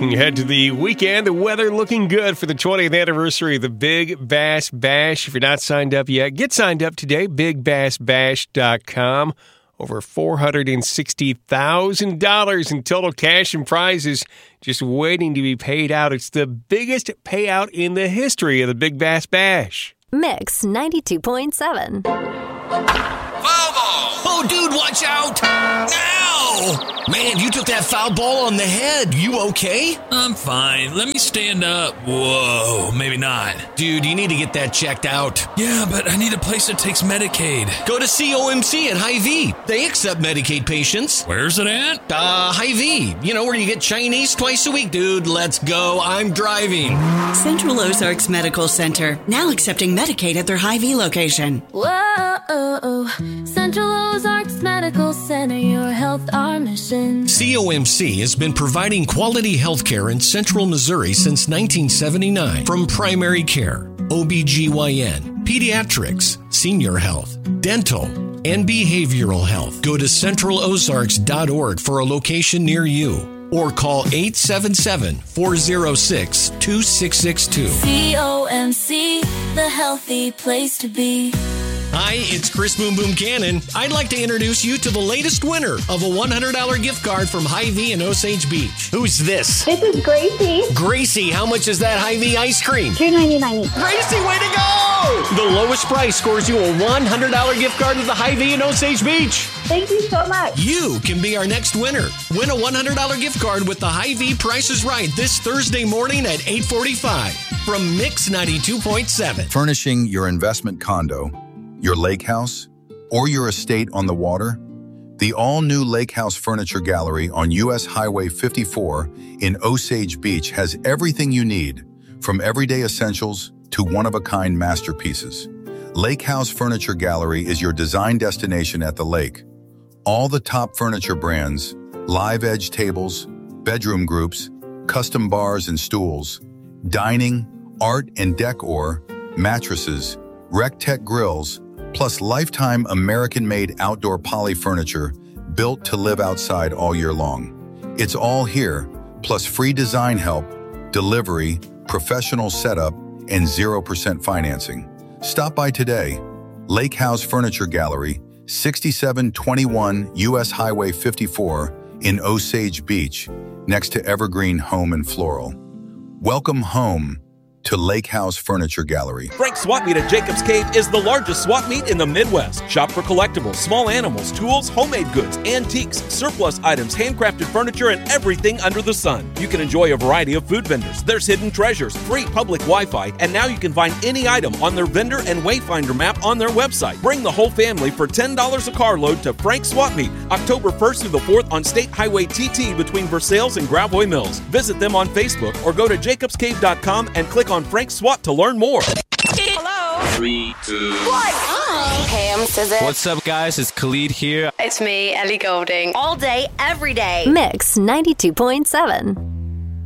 Looking ahead to the weekend, the weather looking good for the 20th anniversary of the Big Bass Bash. If you're not signed up yet, get signed up today, BigBassBash.com. Over $460,000 in total cash and prizes just waiting to be paid out. It's the biggest payout in the history of the Big Bass Bash. Mix 92.7. Foul ball! Oh, dude, watch out! Ow! Man, you took that foul ball on the head. You okay? I'm fine. Let me stand up. Whoa, maybe not. Dude, you need to get that checked out. Yeah, but I need a place that takes Medicaid. Go to COMC at Hy-Vee. They accept Medicaid patients. Where's it at? Hy-Vee. You know where you get Chinese twice a week, dude. Let's go. I'm driving. Central Ozarks Medical Center, now accepting Medicaid at their Hy-Vee location. Whoa, Central Ozarks Medical Center, your health, our mission. COMC has been providing quality health care in Central Missouri since 1979. From primary care, OBGYN, pediatrics, senior health, dental, and behavioral health. Go to centralozarks.org for a location near you or call 877-406-2662. COMC, the healthy place to be. Hi, it's Chris Boom Boom Cannon. I'd like to introduce you to the latest winner of a $100 gift card from Hy-Vee in Osage Beach. Who's this? This is Gracie. Gracie, how much is that Hy-Vee ice cream? $2.99. Gracie, way to go! The lowest price scores you a $100 gift card to the Hy-Vee in Osage Beach. Thank you so much. You can be our next winner. Win a $100 gift card with the Hy-Vee Price is Right this Thursday morning at 8:45 from Mix 92.7. Furnishing your investment condo, your lake house, or your estate on the water? The all-new Lake House Furniture Gallery on U.S. Highway 54 in Osage Beach has everything you need, from everyday essentials to one-of-a-kind masterpieces. Lake House Furniture Gallery is your design destination at the lake. All the top furniture brands, live edge tables, bedroom groups, custom bars and stools, dining, art and decor, mattresses, RecTech grills, plus lifetime American-made outdoor poly furniture built to live outside all year long. It's all here, plus free design help, delivery, professional setup, and 0% financing. Stop by today. Lake House Furniture Gallery, 6721 U.S. Highway 54 in Osage Beach, next to Evergreen Home and Floral. Welcome home to Lake House Furniture Gallery. Frank's Swap Meet at Jacobs Cave is the largest swap meet in the Midwest. Shop for collectibles, small animals, tools, homemade goods, antiques, surplus items, handcrafted furniture, and everything under the sun. You can enjoy a variety of food vendors. There's hidden treasures, free public Wi-Fi, and now you can find any item on their vendor and wayfinder map on their website. Bring the whole family for $10 a carload to Frank's Swap Meet, October 1st through the 4th on State Highway TT between Versailles and Gravois Mills. Visit them on Facebook or go to jacobscave.com and click on Frank Swap to learn more. Hello. 3, 2, 1. Hi. Hey, I'm Sizit. What's up, guys? It's Khalid here. It's me, Ellie Goulding. All day, every day. Mix 92.7.